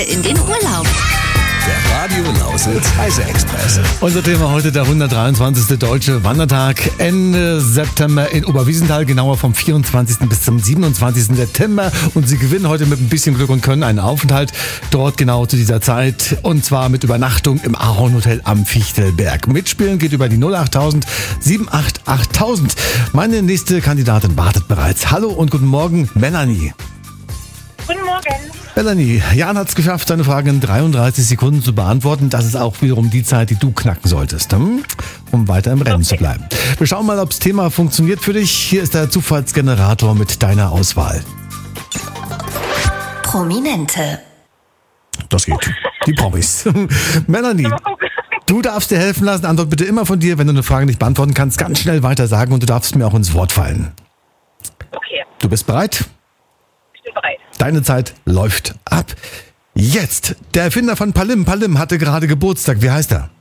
in den Urlaub. Der Radio Lausitz Reise-Express. Unser Thema heute der 123. Deutsche Wandertag Ende September in Oberwiesenthal, genauer vom 24. bis zum 27. September. Und Sie gewinnen heute mit ein bisschen Glück und können einen Aufenthalt dort genau zu dieser Zeit. Und zwar mit Übernachtung im Ahorn Hotel am Fichtelberg. Mitspielen geht über die 08000 788 8000. Meine nächste Kandidatin wartet bereits. Hallo und guten Morgen, Melanie. Guten Morgen. Melanie, Jan hat es geschafft, seine Fragen in 33 Sekunden zu beantworten. Das ist auch wiederum die Zeit, die du knacken solltest, um weiter im Rennen zu bleiben. Wir schauen mal, ob das Thema funktioniert für dich. Hier ist der Zufallsgenerator mit deiner Auswahl. Prominente. Das geht. Die Promis. Melanie, du darfst dir helfen lassen. Antwort bitte immer von dir. Wenn du eine Frage nicht beantworten kannst, ganz schnell weiter sagen und du darfst mir auch ins Wort fallen. Okay, Du bist bereit? ich bin bereit. Deine Zeit läuft ab. Jetzt. Der Erfinder von Palim. Palim hatte gerade Geburtstag. Wie heißt er?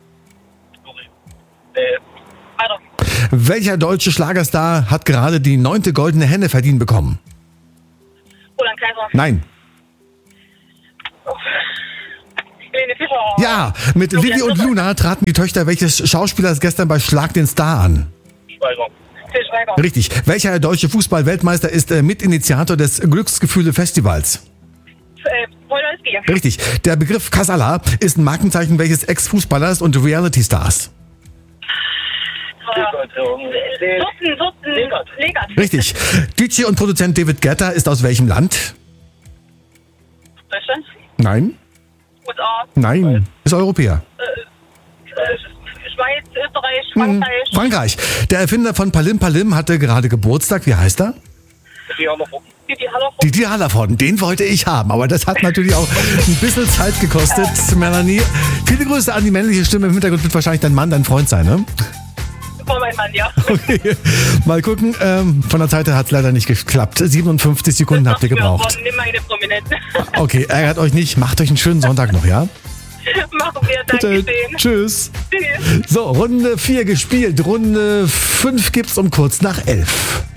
Weiter. Welcher deutsche Schlagerstar hat gerade die 9. goldene Henne verdient bekommen? Roland Kaiser. Nein. Helene Fischer. Ja, mit Lilly und Luna traten die Töchter welches Schauspielers gestern bei Schlag den Star an? Schweiger. Til Schweiger. Richtig. Welcher deutsche Fußball-Weltmeister ist Mitinitiator des Glücksgefühle-Festivals? Podolski. Richtig. Der Begriff Kasala ist ein Markenzeichen welches Ex-Fußballers und Reality-Stars? Legert. Richtig. DJ und Produzent David Guetta ist aus welchem Land? Deutschland. Nein. USA. Nein. Ist Europäer. Schweiz. Österreich. Frankreich. Frankreich. Der Erfinder von Palim Palim hatte gerade Geburtstag. Wie heißt er? Didi Hallervorden. Didi Hallervorden. Den wollte ich haben, aber das hat natürlich auch ein bisschen Zeit gekostet, Melanie. Viele Grüße an die männliche Stimme. Im Hintergrund wird wahrscheinlich dein Mann, dein Freund sein, ne? War mein Mann, ja. Okay. Mal gucken. Von der Zeit her hat es leider nicht geklappt. 57 Sekunden habt ihr gebraucht. Nimm meine Prominenten. Okay, ärgert euch nicht. Macht euch einen schönen Sonntag noch, ja? Machen wir, danke schön. Tschüss. Tschüss. So, Runde 4 gespielt. Runde 5 gibt's um kurz nach 11.